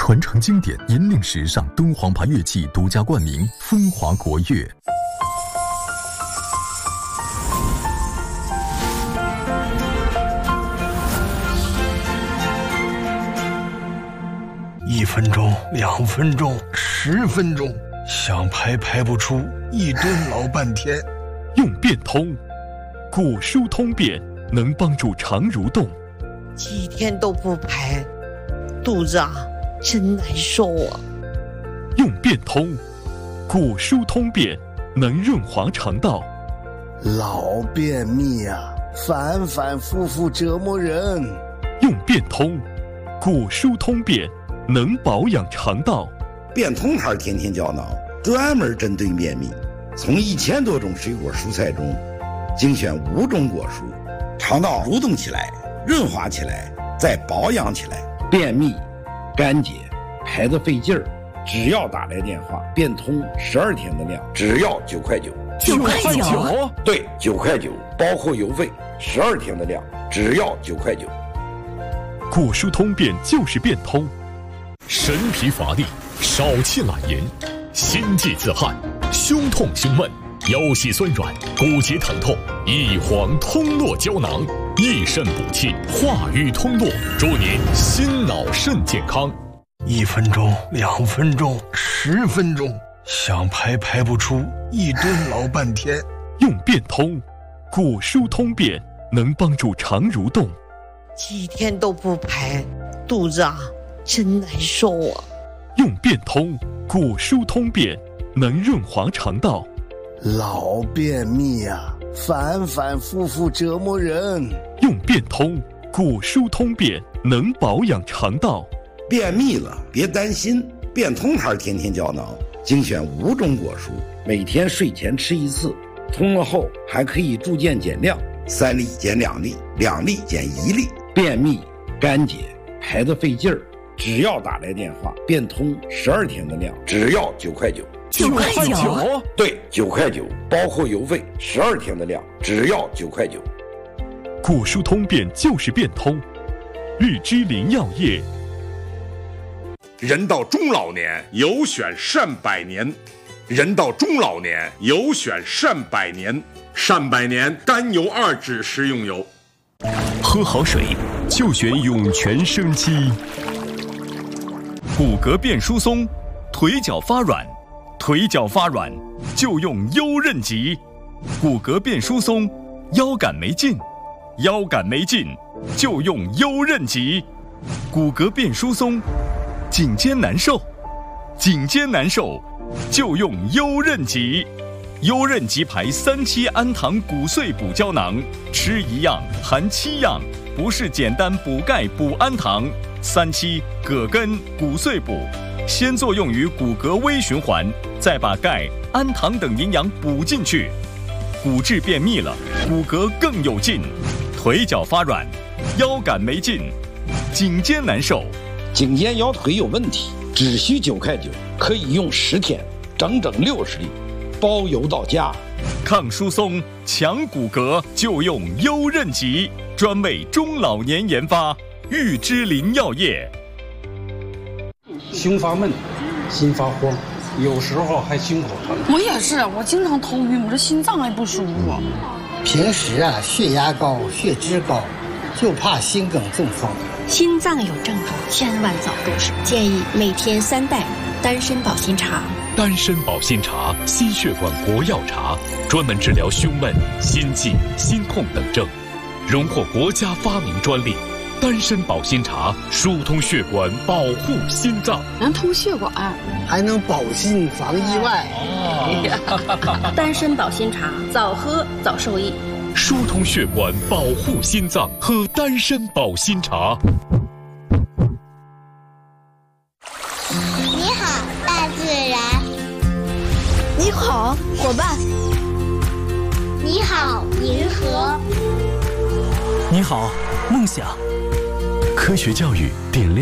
传承经典，引领时尚，敦煌牌乐器独家冠名，风华国乐。 1分钟、2分钟、10分钟，想排排不出，一顿老半天。 用变通，骨疏通便能帮助肠蠕动。 几天都不排，肚子真难受啊。 用变通，骨疏通便能润滑肠道。 老便秘反反复复折磨人。 用变通，骨疏通便能保养肠道。 变通牌天天胶囊专门针对便秘，从1000多种水果蔬菜中精选5种果蔬，肠道蠕动起来，润滑起来，再保养起来。便秘、干结、排得费劲儿，只要打来电话，变通12天的量，只要9块9。 9块9？ 对，9块9，包括邮费，12天的量，只要9块9。 骨疏通便就是变通。神疲乏力，少气懒言，心悸自汗，胸痛胸闷，腰膝酸软，骨节疼痛，一黄通络胶囊，益肾补气，化瘀通络，祝您心脑肾健康。 1分钟、2分钟、10分钟，想排排不出，一顿老半天。 用变通，骨疏通便能帮助肠蠕动。 几天都不排，肚子真难受啊。 用变通，骨疏通便能润滑肠道。 老便秘反反复复折磨人。 用变通，骨疏通便能保养肠道。 便秘了别担心，变通牌天天胶囊精选5种果蔬，每天睡前吃1次，通了后还可以逐渐减量，3粒减2粒，2粒减1粒。便秘、干结、排得费劲儿，只要打来电话，变通12天的量，只要9块9。 9块9？ 对，9块9，包括邮费12天的量，只要9块9。 骨疏通便就是变通。玉芝林药业。 人到中老年，有选善百年。人到中老年，有选善百年。善百年甘油2酯食用油。 喝好水就选涌泉生机。骨骼变疏松，腿脚发软，腿脚发软就用优韧极。骨骼变疏松，腰杆没劲，腰杆没劲就用优韧极。骨骼变疏松，颈肩难受，颈肩难受就用优韧极。优韧极牌3期氨糖骨碎补胶囊，吃1样含7样，不是简单补钙补氨糖。3期葛根骨碎补，先作用于骨骼微循环，再把钙、氨糖等营养补进去。骨质便秘了，骨骼更有劲，腿脚发软，腰杆没劲，颈肩难受， 颈肩腰腿有问题，只需9块9，可以用10天，整整60粒，包邮到家。 抗疏松、强骨骼就用优韧极，专为中老年研发。玉芝林药业。 胸发闷，心发慌，有时候还心口疼。 我也是，我经常头晕，我这心脏还不舒服。 平时血压高、血脂高，就怕心梗中风。 心脏有症状，千万早入手。建议每天3袋丹参保心茶。 丹参保心茶，心血管国药茶，专门治疗胸闷、心悸、心痛等症，荣获国家发明专利。丹参保心茶疏通血管，保护心脏， 能通血管， 还能保心防意外。 丹参保心茶，早喝早受益。 疏通血管，保护心脏，喝丹参保心茶。 你好，大自然。 你好，伙伴。 你好，银河。 你好，梦想。 科学教育点亮